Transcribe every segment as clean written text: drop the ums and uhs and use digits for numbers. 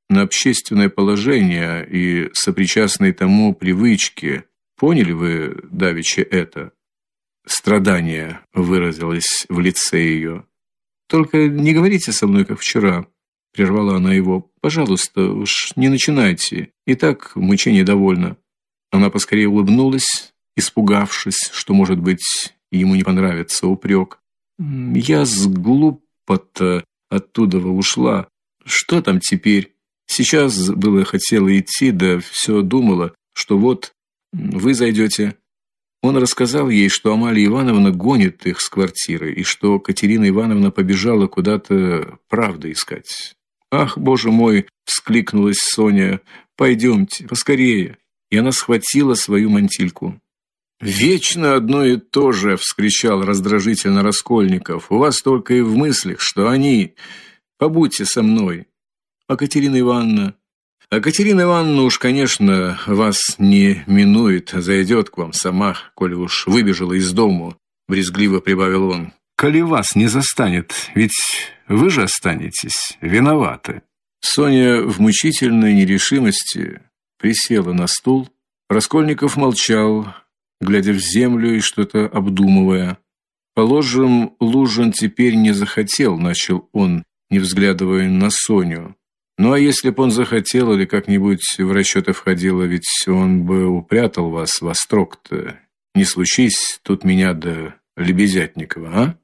на общественное положение и сопричастные тому привычки. Поняли вы давеча это? Страдание выразилось в лице ее. Только не говорите со мной, как вчера, прервала она его. Пожалуйста, уж не начинайте. И так мучение довольно. Она поскорее улыбнулась, испугавшись, что, может быть, ему не понравится упрек. Я с глупо-то оттуда ушла. Что там теперь? Сейчас было хотела идти, да все думала, что вот вы зайдете. Он рассказал ей, что Амалия Ивановна гонит их с квартиры и что Катерина Ивановна побежала куда-то правду искать. Ах, Боже мой, вскликнулась Соня. Пойдемте, поскорее. И она схватила свою мантильку. Вечно одно и то же, вскричал раздражительно Раскольников. У вас только и в мыслях, что они. Побудьте со мной. А Катерина Ивановна? А Катерина Ивановна уж, конечно, вас не минует, зайдет к вам сама, коли уж выбежала из дому, брезгливо прибавил он. Коли вас не застанет, ведь вы же останетесь виноваты. Соня в мучительной нерешимости присела на стул. Раскольников молчал, глядя в землю и что-то обдумывая. Положим, Лужин теперь не захотел, начал он, не взглядывая на Соню. Ну а если б он захотел или как-нибудь в расчеты входило, ведь он бы упрятал вас во строк-то. Не случись тут меня да Лебезятникова, а?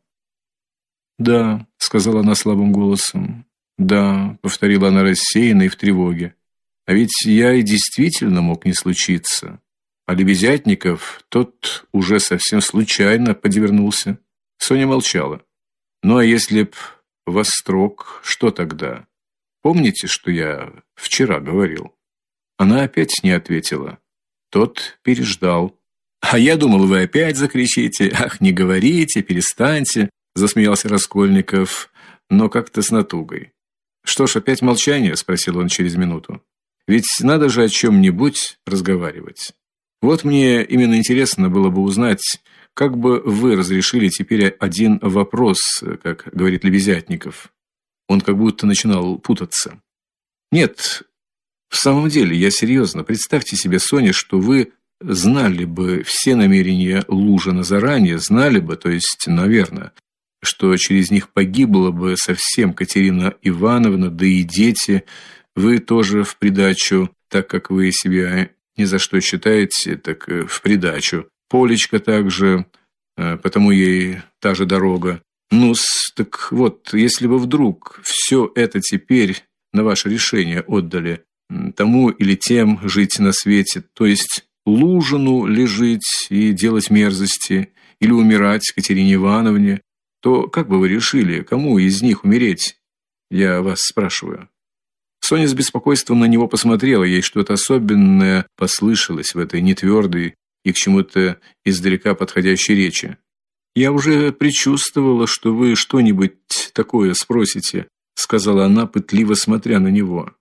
Да, сказала она слабым голосом. Да, повторила она рассеянно и в тревоге. А ведь я и действительно мог не случиться. А Лебезятников, тот уже совсем случайно подвернулся. Соня молчала. Ну а если б во строк, что тогда? Помните, что я вчера говорил? Она опять не ответила. Тот переждал. А я думал, вы опять закричите. Ах, не говорите, перестаньте, засмеялся Раскольников, но как-то с натугой. Что ж, опять молчание, спросил он через минуту. Ведь надо же о чем нибудь разговаривать. Вот мне именно интересно было бы узнать, как бы вы разрешили теперь один вопрос, как говорит Лебезятников. Он как будто начинал путаться. Нет, в самом деле, я серьезно. Представьте себе, Соня, что вы знали бы все намерения Лужина заранее, знали бы, то есть, наверное, что через них погибла бы совсем Катерина Ивановна, да и дети, вы тоже в придачу, так как вы себя ни за что считаете, так в придачу. Полечка также, потому ей та же дорога. Ну-с, так вот, если бы вдруг все это теперь на ваше решение отдали, тому или тем жить на свете, то есть Лужину ли жить и делать мерзости, или умирать Катерине Ивановне, то как бы вы решили, кому из них умереть? Я вас спрашиваю. Соня с беспокойством на него посмотрела, ей что-то особенное послышалось в этой нетвердой и к чему-то издалека подходящей речи. Я уже предчувствовала, что вы что-нибудь такое спросите, сказала она, пытливо смотря на него.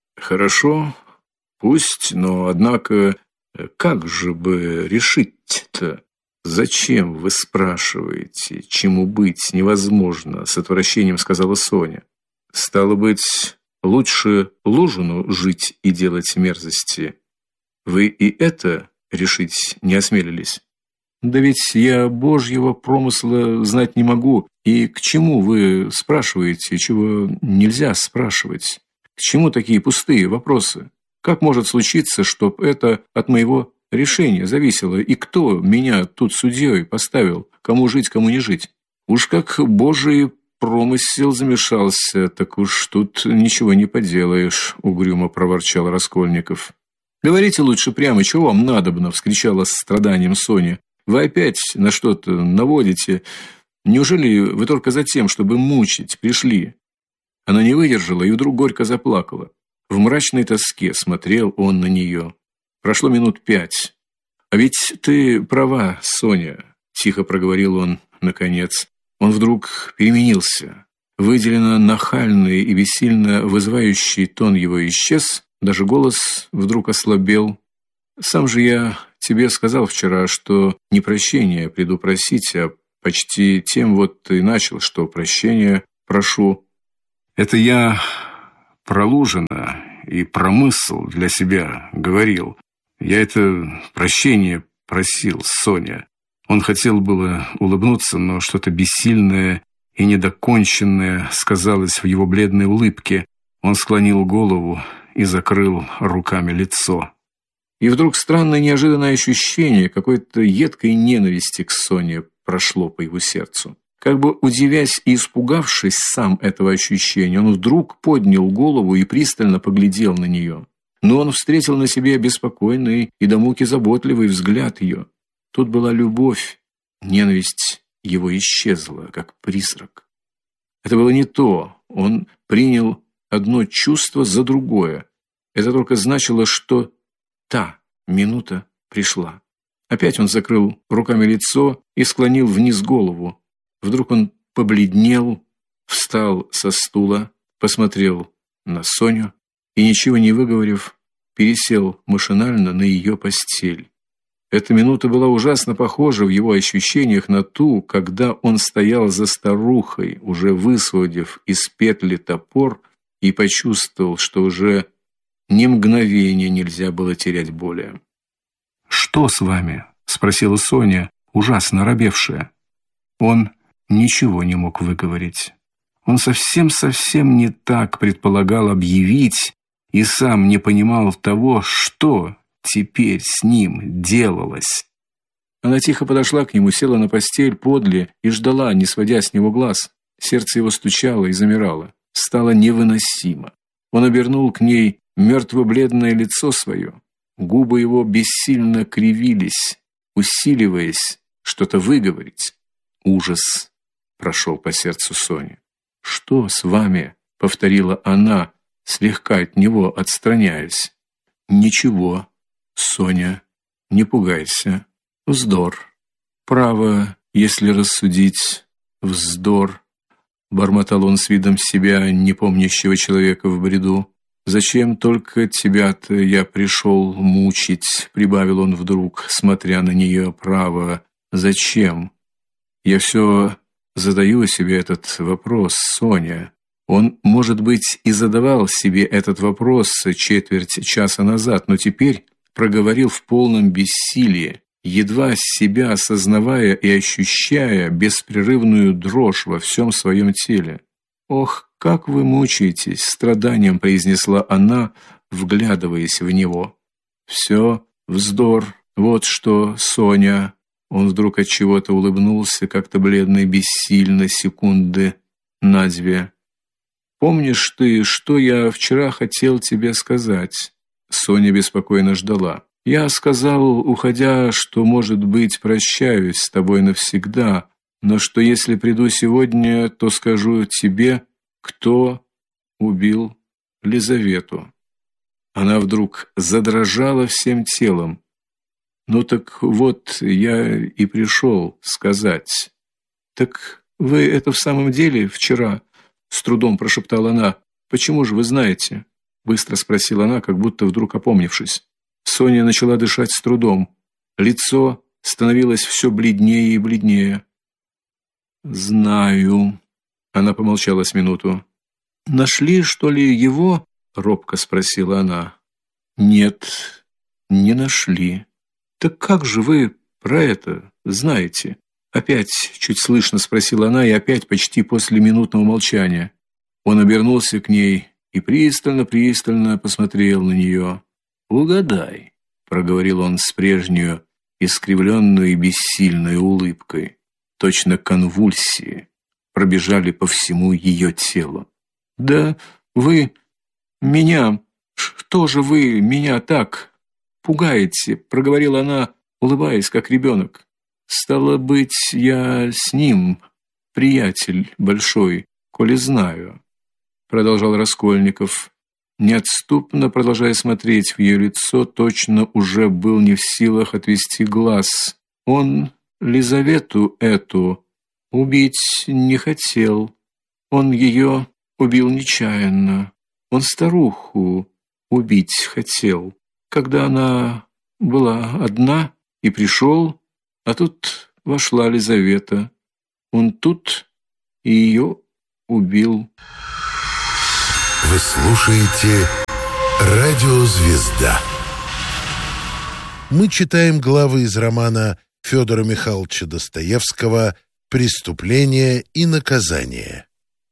Хорошо, пусть, но однако как же бы решить-то? Зачем вы спрашиваете? Чему быть невозможно, с отвращением сказала Соня. Стало быть, лучше Лужину жить и делать мерзости. Вы и это решить не осмелились? Да ведь я Божьего промысла знать не могу. И к чему вы спрашиваете, чего нельзя спрашивать? К чему такие пустые вопросы? Как может случиться, чтоб это от моего решения зависело? И кто меня тут судьей поставил? Кому жить, кому не жить? Уж как Божий промысел замешался, так уж тут ничего не поделаешь, угрюмо проворчал Раскольников. Говорите лучше прямо, чего вам надобно, вскричала с страданием Соня. Вы опять на что-то наводите. Неужели вы только за тем, чтобы мучить, пришли? Она не выдержала и вдруг горько заплакала. В мрачной тоске смотрел он на нее. Прошло минут 5. А ведь ты права, Соня, тихо проговорил он наконец. Он вдруг переменился. Выделенно нахальный и бессильно вызывающий тон его исчез, даже голос вдруг ослабел. Сам же я тебе сказал вчера, что не прощения приду просить, а почти тем вот и начал, что прощения прошу. Это я про Лужина и промысл для себя говорил. Я это прощение просил, Соня». Он хотел было улыбнуться, но что-то бессильное и недоконченное сказалось в его бледной улыбке. Он склонил голову и закрыл руками лицо. И вдруг странное неожиданное ощущение какой-то едкой ненависти к Соне прошло по его сердцу. Как бы удивясь и испугавшись сам этого ощущения, он вдруг поднял голову и пристально поглядел на нее. Но он встретил на себе беспокойный и до муки заботливый взгляд ее. Тут была любовь, ненависть его исчезла, как призрак. Это было не то, он принял одно чувство за другое. Это только значило, что та минута пришла. Опять он закрыл руками лицо и склонил вниз голову. Вдруг он побледнел, встал со стула, посмотрел на Соню и, ничего не выговорив, пересел машинально на ее постель. Эта минута была ужасно похожа в его ощущениях на ту, когда он стоял за старухой, уже высвободив из петли топор, и почувствовал, что уже ни мгновения нельзя было терять более. «Что с вами?» – спросила Соня, ужасно робевшая. Он ничего не мог выговорить. Он совсем не так предполагал объявить и сам не понимал того, что теперь с ним делалось. Она тихо подошла к нему, села на постель подле и ждала, не сводя с него глаз. Сердце его стучало и замирало. Стало невыносимо. Он обернул к ней мертво-бледное лицо свое. Губы его бессильно кривились, усиливаясь что-то выговорить. Ужас прошел по сердцу Сони. «Что с вами?» — повторила она, слегка от него отстраняясь. «Ничего, Соня, не пугайся. Вздор. Право, если рассудить, вздор», — бормотал он с видом себя, не помнящего человека в бреду. «Зачем только тебя-то я пришел мучить?» — прибавил он вдруг, смотря на нее. «Право, зачем? Я все задаю себе этот вопрос, Соня». Он, может быть, и задавал себе этот вопрос четверть часа назад, но теперь проговорил в полном бессилии, едва себя осознавая и ощущая беспрерывную дрожь во всем своем теле. «Ох, как вы мучаетесь!» — страданием произнесла она, вглядываясь в него. «Все вздор, вот что, Соня!» Он вдруг от чего-то улыбнулся, как-то бледно и бессильно, секунды на две. «Помнишь ты, что я вчера хотел тебе сказать?» Соня беспокойно ждала. «Я сказал, уходя, что, может быть, прощаюсь с тобой навсегда, но что если приду сегодня, то скажу тебе, кто убил Лизавету». Она вдруг задрожала всем телом. «Ну так вот, я и пришел сказать». «Так вы это в самом деле вчера?» С трудом прошептала она. «Почему же вы знаете?» Быстро спросила она, как будто вдруг опомнившись. Соня начала дышать с трудом. Лицо становилось все бледнее и бледнее. «Знаю». Она помолчала с минуту. «Нашли, что ли, его?» Робко спросила она. «Нет, не нашли». «Так как же вы про это знаете?» Опять чуть слышно спросила она, и опять почти после минутного молчания. Он обернулся к ней и пристально посмотрел на нее. «Угадай», — проговорил он с прежней искривленной и бессильной улыбкой. Точно конвульсии пробежали по всему ее телу. «Да вы меня... Что же вы меня так пугаете?» — проговорила она, улыбаясь, как ребенок. «Стало быть, я с ним, приятель большой, коли знаю», — продолжал Раскольников, неотступно продолжая смотреть в ее лицо, точно уже был не в силах отвести глаз. «Он Лизавету эту убить не хотел. Он ее убил нечаянно. Он старуху убить хотел, когда она была одна, и пришел. А тут вошла Лизавета. Он тут и ее убил». Вы слушаете Радиозвезда. Мы читаем главы из романа Федора Михайловича Достоевского «Преступление и наказание».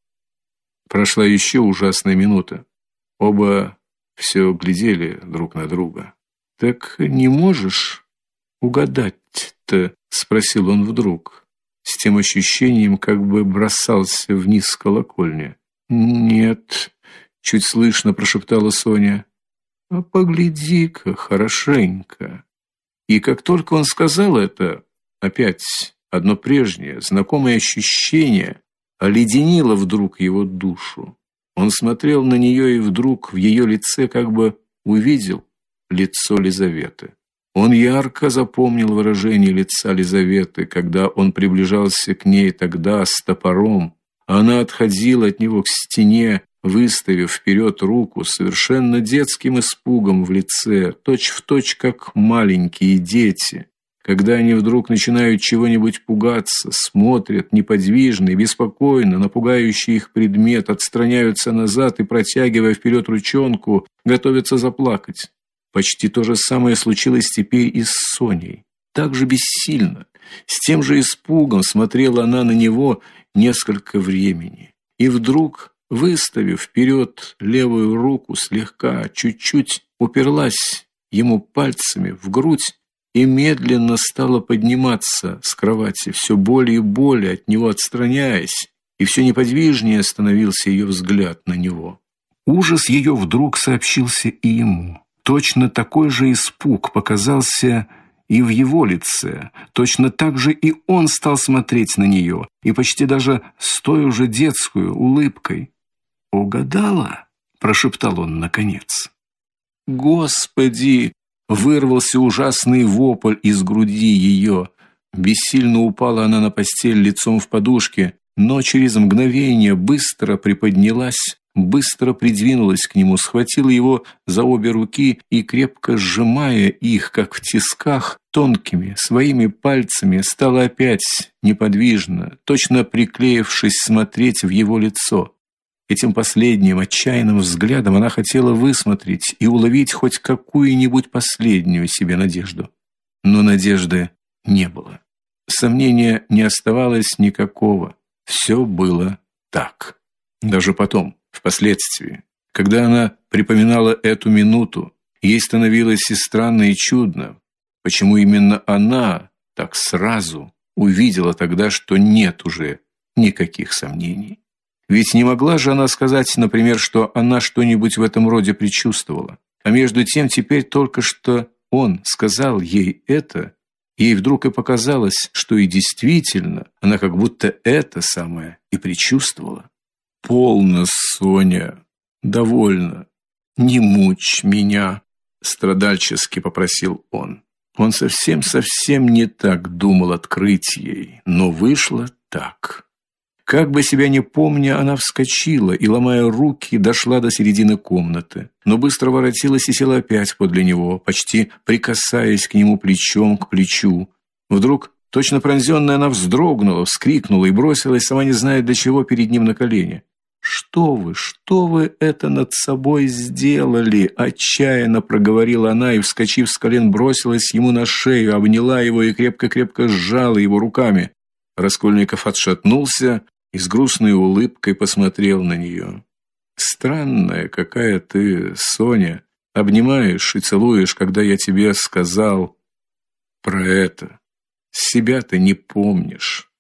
Прошла еще ужасная минута. Оба все глядели друг на друга. «Так не можешь угадать-то?» — спросил он вдруг, с тем ощущением, как бы бросался вниз с колокольни. «Нет», — чуть слышно прошептала Соня. «А погляди-ка хорошенько». И как только он сказал это, опять одно прежнее, знакомое ощущение оледенило вдруг его душу. Он смотрел на нее и вдруг в ее лице как бы увидел лицо Лизаветы. Он ярко запомнил выражение лица Лизаветы, когда он приближался к ней тогда с топором. Она отходила от него к стене, выставив вперед руку, совершенно детским испугом в лице, точь-в-точь, как маленькие дети. Когда они вдруг начинают чего-нибудь пугаться, смотрят неподвижно и беспокойно на пугающий их предмет, отстраняются назад и, протягивая вперед ручонку, готовятся заплакать. Почти то же самое случилось теперь и с Соней. Так же бессильно, с тем же испугом смотрела она на него несколько времени. И вдруг, выставив вперед левую руку, слегка, чуть-чуть уперлась ему пальцами в грудь и медленно стала подниматься с кровати, все более и более от него отстраняясь, и все неподвижнее становился ее взгляд на него. Ужас ее вдруг сообщился и ему. Точно такой же испуг показался и в его лице. Точно так же и он стал смотреть на нее, и почти даже с той уже детской улыбкой. «Угадала?» – прошептал он наконец. «Господи!» – вырвался ужасный вопль из груди ее. Бессильно упала она на постель лицом в подушке, но через мгновение быстро приподнялась, быстро придвинулась к нему, схватила его за обе руки и, крепко сжимая их, как в тисках, тонкими своими пальцами, стала опять неподвижно, точно приклеившись смотреть в его лицо. Этим последним отчаянным взглядом она хотела высмотреть и уловить хоть какую-нибудь последнюю себе надежду. Но надежды не было. Сомнения не оставалось никакого. Все было так. Даже потом, впоследствии, когда она припоминала эту минуту, ей становилось и странно, и чудно, почему именно она так сразу увидела тогда, что нет уже никаких сомнений. Ведь не могла же она сказать, например, что она что-нибудь в этом роде предчувствовала. А между тем теперь только что он сказал ей это, ей вдруг и показалось, что и действительно она как будто это самое и предчувствовала. «Полно, Соня, довольно, не мучь меня», — страдальчески попросил он. Он совсем не так думал открыть ей, но вышло так. Как бы себя не помня, она вскочила и, ломая руки, дошла до середины комнаты, но быстро воротилась и села опять подле него, почти прикасаясь к нему плечом к плечу. Вдруг, точно пронзенная, она вздрогнула, вскрикнула и бросилась, сама не зная для чего, перед ним на колени. Что вы это над собой сделали?» – отчаянно проговорила она и, вскочив с колен, бросилась ему на шею, обняла его и крепко-крепко сжала его руками. Раскольников отшатнулся и с грустной улыбкой посмотрел на нее. «Странная какая ты, Соня, обнимаешь и целуешь, когда я тебе сказал про это. Себя ты не помнишь.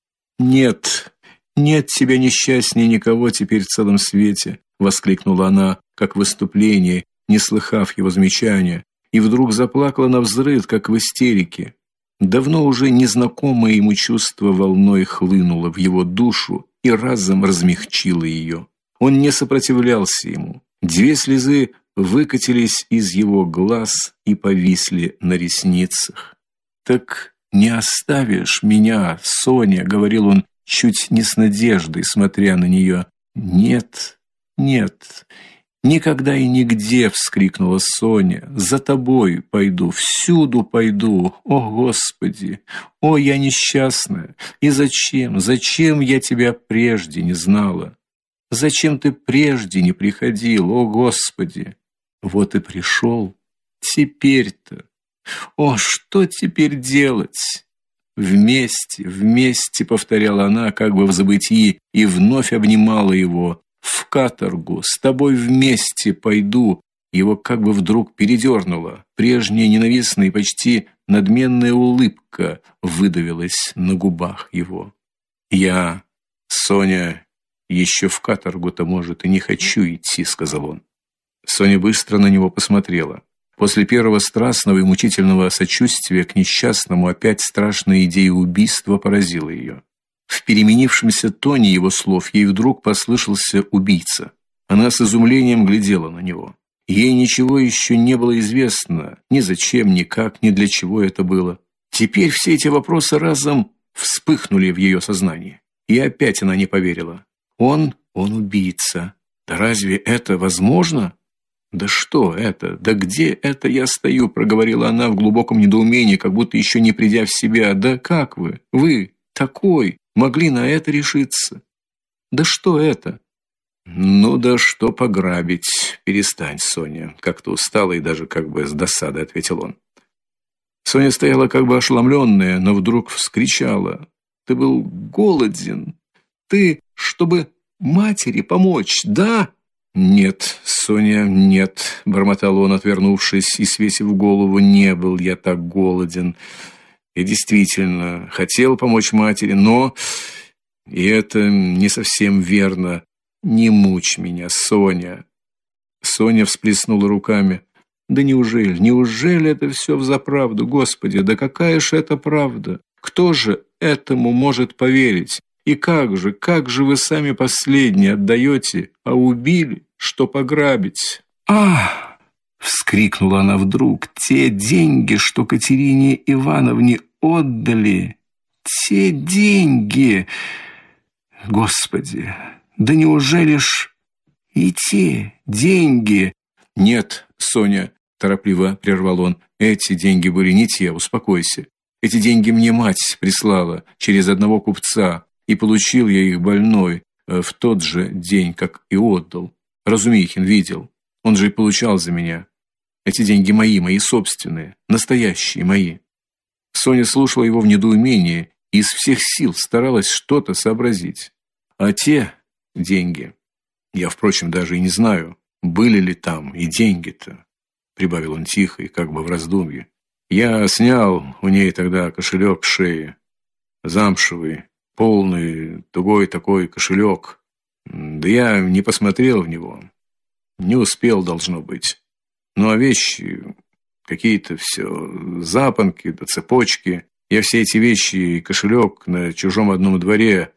Нет тебя несчастнее никого теперь в целом свете», — воскликнула она, как в выступлении, не слыхав его замечания, и вдруг заплакала навзрыд, как в истерике. Давно уже незнакомое ему чувство волной хлынуло в его душу и разом размягчило ее. Он не сопротивлялся ему. 2 слезы выкатились из его глаз и повисли на ресницах. «Так не оставишь меня, Соня», — говорил он, чуть не с надеждой, смотря на нее. «Нет, никогда и нигде», — вскрикнула Соня. «За тобой пойду, всюду пойду. О, Господи! О, я несчастная! И зачем я тебя прежде не знала? Зачем ты прежде не приходил, о, Господи!» Вот и пришел. Теперь-то. О, что теперь делать? Вместе, вместе, повторяла она, как бы в забытии, и вновь обнимала его. В каторгу, с тобой вместе пойду. Его как бы вдруг передернуло. Прежняя ненавистная и почти надменная улыбка выдавилась на губах его. Я, Соня, еще в каторгу-то, может, и не хочу идти, сказал он. Соня быстро на него посмотрела. После первого страстного и мучительного сочувствия к несчастному опять страшная идея убийства поразила ее. В переменившемся тоне его слов ей вдруг послышался убийца. Она с изумлением глядела на него. Ей ничего еще не было известно, ни зачем, ни как, ни для чего это было. Теперь все эти вопросы разом вспыхнули в ее сознании. И опять она не поверила. Он убийца. Да разве это возможно? Да что это? Да где это я стою, проговорила она в глубоком недоумении, как будто еще не придя в себя. Да как вы такой, могли на это решиться? Да что это? Ну да что пограбить? Перестань, Соня, как-то устала и даже как бы с досадой ответил он. Соня стояла как бы ошеломленная, но вдруг вскричала: ты был голоден. Ты, чтобы матери помочь, да? Нет, Соня, нет, бормотал он, отвернувшись и свесив голову. Не был я так голоден. Я действительно хотел помочь матери, но и это не совсем верно. Не мучь меня, Соня. Соня всплеснула руками. Да неужели это все взаправду, Господи? Да какая ж это правда? Кто же этому может поверить? И как же вы сами последние отдаете, а убили, что пограбить? Ах! Вскрикнула она вдруг. Те деньги, что Катерине Ивановне отдали, те деньги! Господи, да неужели ж и те деньги? Нет, Соня, торопливо прервал он. Эти деньги были не те, успокойся. Эти деньги мне мать прислала через одного купца, и получил я их больной в тот же день, как и отдал. Разумихин видел. Он же и получал за меня. Эти деньги мои собственные, настоящие мои. Соня слушала его в недоумении и из всех сил старалась что-то сообразить. А те деньги, я, впрочем, даже и не знаю, были ли там и деньги-то, прибавил он тихо и как бы в раздумье. Я снял у ней тогда кошелек с шеи, замшевый, полный, тугой такой кошелек. Да я не посмотрел в него, не успел, должно быть. Ну а вещи какие-то все, запонки да цепочки. Я все эти вещи и кошелек на чужом одном дворе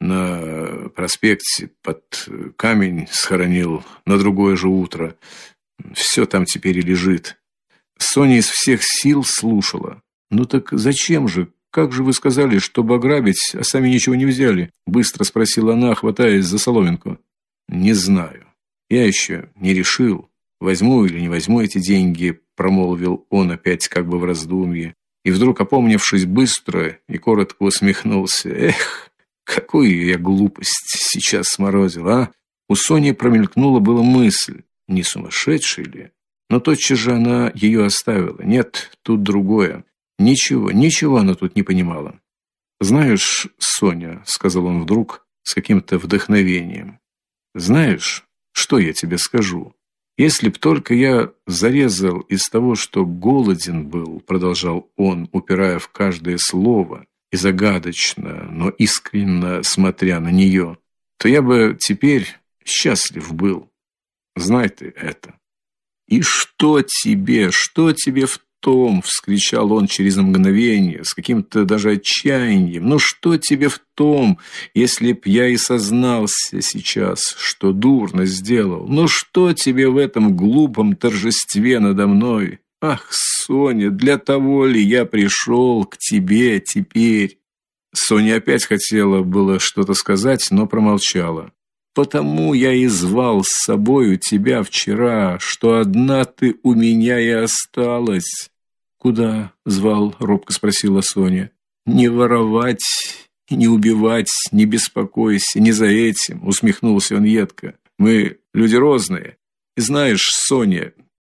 на проспекте под камень схоронил на другое же утро. Все там теперь и лежит. Соня из всех сил слушала. Ну так зачем же? Как же вы сказали, чтобы ограбить, а сами ничего не взяли? Быстро спросила она, хватаясь за соломинку. Не знаю. Я еще не решил, возьму или не возьму эти деньги, промолвил он опять как бы в раздумье. И вдруг, опомнившись быстро и коротко усмехнулся. Эх, какую я глупость сейчас сморозил, а? У Сони промелькнула была мысль, не сумасшедший ли? Но тотчас же она ее оставила. Нет, тут другое. Ничего она тут не понимала. Знаешь, Соня, сказал он вдруг с каким-то вдохновением. Знаешь, что я тебе скажу? Если б только я зарезал из того, что голоден был, продолжал он, упирая в каждое слово и загадочно, но искренне смотря на нее, то я бы теперь счастлив был. Знай ты это. И что тебе в том, вскричал он через мгновение, с каким-то даже отчаянием. Ну что тебе в том, если б я и сознался сейчас, что дурно сделал? Ну что тебе в этом глупом торжестве надо мной? Ах, Соня, для того ли я пришел к тебе теперь? Соня опять хотела было что-то сказать, но промолчала. Потому я и звал с собою тебя вчера, что одна ты у меня и осталась. Куда звал? Робко спросила Соня. Не воровать, не убивать, не беспокойся, не за этим, усмехнулся он едко. Мы люди разные. И знаешь, Соня,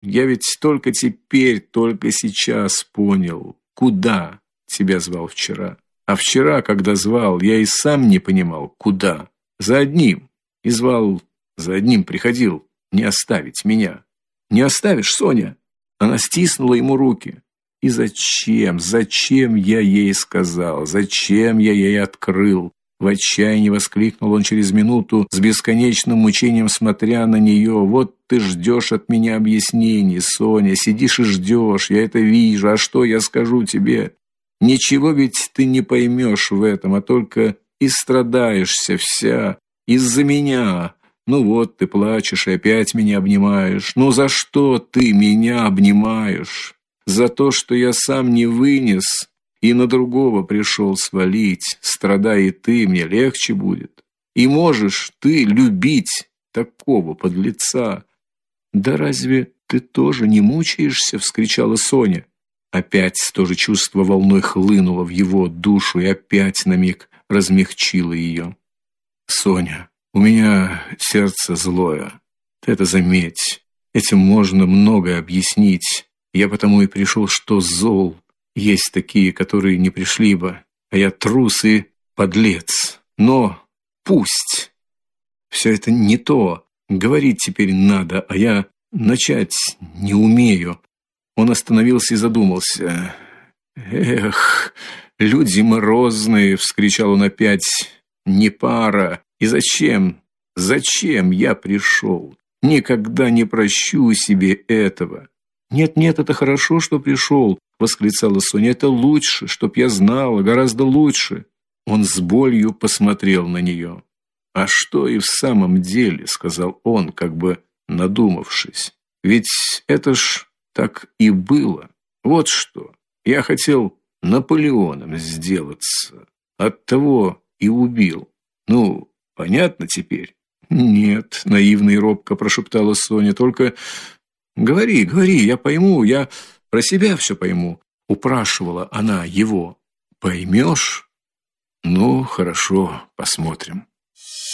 Я ведь только теперь, только сейчас понял, куда тебя звал вчера. А вчера, когда звал, я и сам не понимал, куда. За одним. И звал, за одним приходил. Не оставить меня. Не оставишь, Соня? Она стиснула ему руки. И зачем я ей сказал? Зачем я ей открыл? В отчаянии воскликнул он через минуту, с бесконечным мучением смотря на нее. Вот ты ждешь от меня объяснений, Соня, сидишь и ждешь, я это вижу. А что я скажу тебе? Ничего ведь ты не поймешь в этом, а только и страдаешься вся из-за меня. Ну вот ты плачешь и опять меня обнимаешь. Ну за что ты меня обнимаешь? За то, что я сам не вынес и на другого пришел свалить. Страдай и ты, мне легче будет. И можешь ты любить такого подлеца. Да разве ты тоже не мучаешься? Вскричала Соня. Опять то же чувство волной хлынуло в его душу и опять на миг размягчило ее. Соня, у меня сердце злое. Ты это заметь. Этим можно многое объяснить. Я потому и пришел, что зол. Есть такие, которые не пришли бы, а я трус и подлец. Но пусть. Все это не то. Говорить теперь надо, а я начать не умею. Он остановился и задумался. Эх, люди морозные, вскричал он опять. Не пара. И зачем я пришел? Никогда не прощу себе этого. Нет, это хорошо, что пришел, восклицала Соня. Это лучше, чтоб я знала, гораздо лучше. Он с болью посмотрел на нее. А что и в самом деле, сказал он, как бы надумавшись. Ведь это ж так и было. Вот что. Я хотел Наполеоном сделаться. Оттого и убил. Ну, понятно теперь? Нет, наивно и робко прошептала Соня. Только говори, я пойму, я про себя все пойму. Упрашивала она его. Поймешь? Ну, хорошо, посмотрим.